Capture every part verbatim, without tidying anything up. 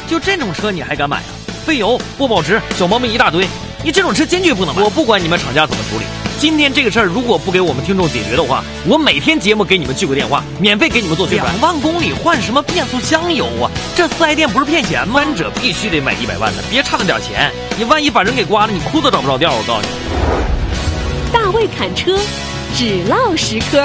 就这种车你还敢买啊？费油不保值，小毛病一大堆，你这种车坚决不能买。我不管你们厂家怎么处理，今天这个事儿如果不给我们听众解决的话，我每天节目给你们聚个电话，免费给你们做宣传。两万公里换什么变速箱油啊？这四 S 店不是骗钱吗？三者必须得买一百万的，别差那点钱，你万一把人给刮了，你裤子找不着调。我告诉你， 大卫侃车，只唠实科。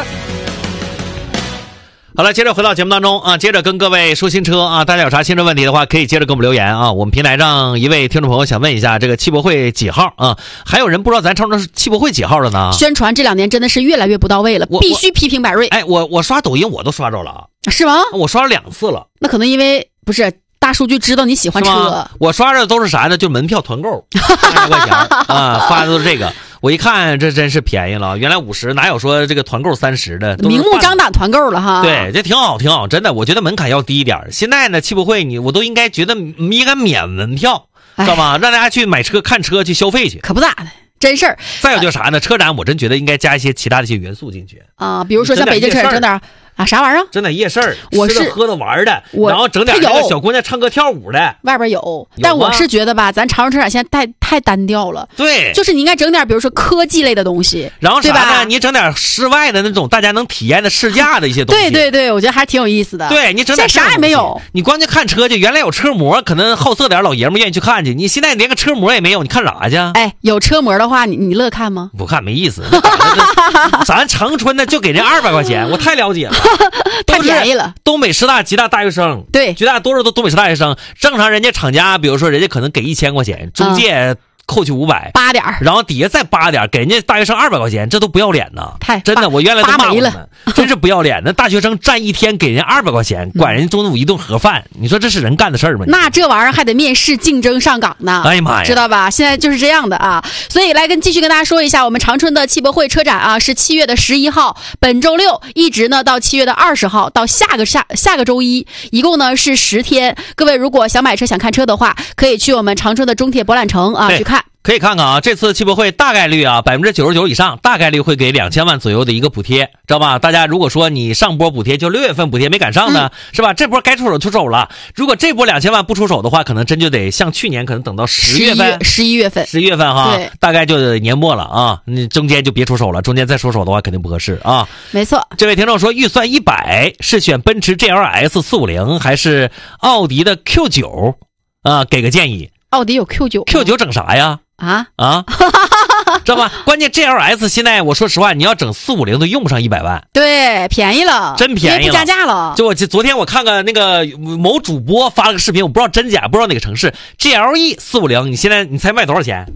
好了，接着回到节目当中啊，接着跟各位说新车啊，大家有啥新车问题的话，可以接着给我们留言啊。我们平台上一位听众朋友想问一下，这个汽博会几号啊？还有人不知道咱长春是汽博会几号的呢？ 宣传这两年真的是越来越不到位了，必须批评百瑞。 哎，我我刷抖音我都刷着了， 是吗？ 我刷了两次了。 那可能因为不是大数据知道你喜欢车， 我刷着都是啥呢？就门票团购，三十块钱啊，发的都是这个。我一看这真是便宜了，原来五十哪有说这个团购三十的， 明目张胆团购了哈。 对，这挺好挺好，真的，我觉得门槛要低一点。现在呢，汽博会你我都应该觉得应该免门票，知道吗？让大家去买车、看车、去消费去， 可不咋的，真事儿。 再有就是啥呢？车展我真觉得应该加一些其他的一些元素进去啊，比如说像北京车展整点啊啥玩意儿？ 整点夜市儿， 我是吃的喝的玩的，然后整点那个小姑娘唱歌跳舞的， 外边有。但我是觉得吧，咱长春车展现在太太单调了。 对， 就是你应该整点，比如说科技类的东西， 然后啥呢？你整点室外的那种大家能体验的试驾的一些东西。 对对对，我觉得还挺有意思的。 对，你整点啥也没有， 你光就看车去。原来有车模，可能好色点老爷们愿意去看去。你现在连个车模也没有，你看啥去？ 哎，有车模的话，你你乐看吗？ 不看没意思。咱长春的就给人二百块钱，我太了解了。 太便宜了， 东北师大吉大大学生， 对， 绝大多数都东北师大学生。正常人家厂家，比如说人家可能给一千块钱，中介。嗯扣去五百， 八点， 然后底下再八点，给人家大学生二百块钱，这都不要脸呐！ 太真的，我原来都骂我们，真是不要脸。那大学生站一天给人二百块钱，管人中午一顿盒饭，你说这是人干的事儿吗？ 那这玩意儿还得面试竞争上岗呢。 哎呀妈呀， 知道吧？现在就是这样的啊。所以来跟继续跟大家说一下，我们长春的汽博会车展啊，是七月的十一号，本周六一直呢到七月的二十号，到下个下下个周一，一共呢是十天。各位如果想买车想看车的话，可以去我们长春的中铁博览城啊去看。 可以看看啊，这次汽博会大概率啊百分之九十九以上，大概率会给两千万左右的一个补贴，知道吧？大家如果说你上波补贴就六月份补贴没赶上呢，嗯、是吧？这波该出手出手了。如果这波两千万不出手的话，可能真就得像去年，可能等到十月份、 十一月份、 十一月份哈，大概就年末了啊。你中间就别出手了，中间再出手的话肯定不合适啊。 没错， 这位听众说，预算一百是选奔驰 G L S 四五零还是奥迪的 Q 九啊？给个建议。 奥迪有 Q 九 ，Q 九整啥呀？ 啊啊，知道吧？关键 G L S 现在我说实话，你要整四五零都用不上一百万， 对，便宜了， 真便宜了， 不加价了。 就我昨天我看个那个某主播发了个视频，我不知道真假，不知道哪个城市 G L E 四五零，你现在你猜卖多少钱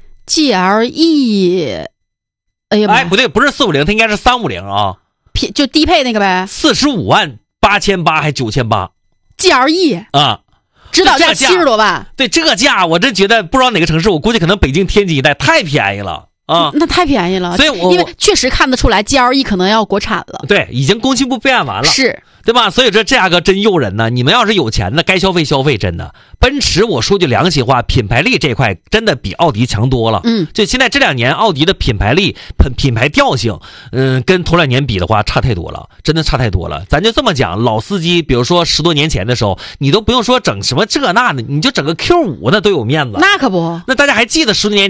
？G L E， 哎呀妈， 哎不对，不是四五零，它应该是三五零啊， 就低配那个呗， 四十五万八千八还九千八 ，G L E 啊。 指导价七十多万， 对这价我真觉得不知道哪个城市，我估计可能北京、天津一带太便宜了啊， 那太便宜了。 所以我因为确实看得出来 G L E 可能要国产了， 对，已经工信部备案完了， 是对吧？所以这价格真诱人呢。你们要是有钱的，该消费消费，真的。奔驰，我说句良心话，品牌力这块真的比奥迪强多了。 嗯， 就现在这两年，奥迪的品牌力、品品牌调性，嗯，跟头两年比的话，差太多了，真的差太多了。咱就这么讲，老司机，比如说十多年前的时候，你都不用说整什么这那的，你就整个 Q 五那都有面子。 那可不， 那大家还记得十多年